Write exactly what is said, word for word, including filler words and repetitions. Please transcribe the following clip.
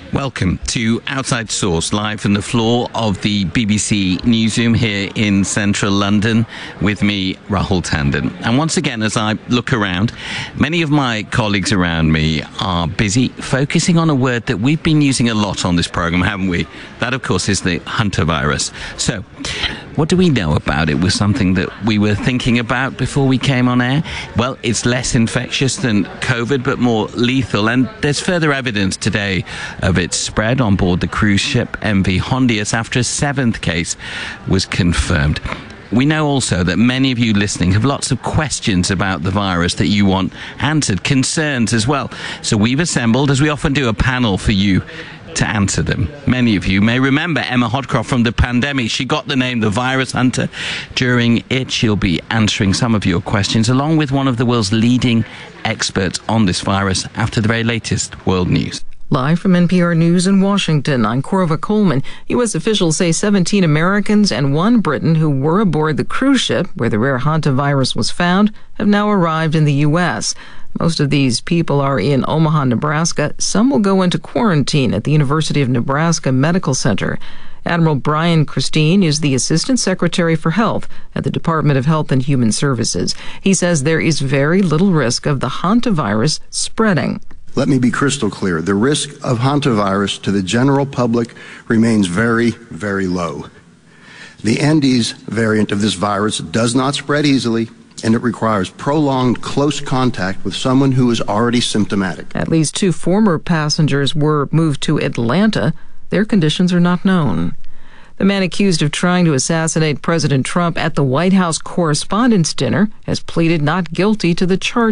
Welcome to Outside Source, live from the floor of the B B C newsroom here in central London, with me, Rahul Tandon. And once again, as I look around, many of my colleagues around me are busy focusing on a word that we've been using a lot on this programme, haven't we? That, of course, is the hantavirus. So, what do we know about it? Was something that we were thinking about before we came on air? Well, it's less infectious than COVID, but more lethal. And there's further evidence today of its spread on board the cruise ship M V Hondius after a seventh case was confirmed. We know also that many of you listening have lots of questions about the virus that you want answered, concerns as well. So we've assembled, as we often do, a panel for you to answer them. Many of you may remember Emma Hodcroft from the pandemic. She got the name the Virus Hunter. During it, she'll be answering some of your questions, along with one of the world's leading experts on this virus, after the very latest world news. Live from N P R News in Washington, I'm Corva Coleman. U S officials say seventeen Americans and one Briton who were aboard the cruise ship where the rare hantavirus was found have now arrived in the U S. Most of these people are in Omaha, Nebraska. Some will go into quarantine at the University of Nebraska Medical Center. Admiral Brian Christine is the Assistant Secretary for Health at the Department of Health and Human Services. He says there is very little risk of the hantavirus spreading. Let me be crystal clear. The risk of hantavirus to the general public remains very, very low. The Andes variant of this virus does not spread easily, and it requires prolonged close contact with someone who is already symptomatic. At least two former passengers were moved to Atlanta. Their conditions are not known. The man accused of trying to assassinate President Trump at the White House Correspondents' Dinner has pleaded not guilty to the charge.